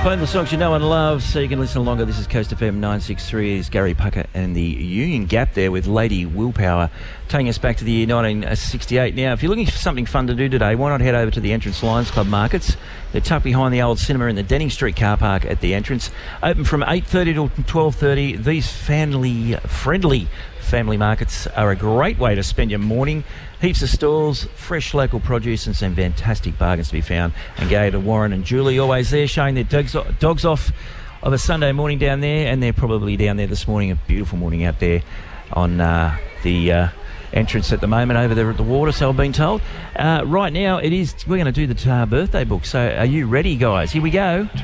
Playing the songs you know and love so you can listen longer. This is Coast FM 963. It's Gary Pucker and the Union Gap there with Lady Willpower, taking us back to the year 1968. Now, if you're looking for something fun to do today, why not head over to the Entrance Lions Club Markets? They're tucked behind the old cinema in the Denning Street car park at the entrance. Open from 8:30 till 12:30. These family-friendly family markets are a great way to spend your morning. Heaps of stalls, fresh local produce and some fantastic bargains to be found. And go to Warren and Julie, always there, showing their dogs off of a Sunday morning down there. And they're probably down there this morning, a beautiful morning out there on the entrance at the moment over there at the water, so I've been told. Right now, we're going to do the birthday book. So are you ready, guys? Here we go.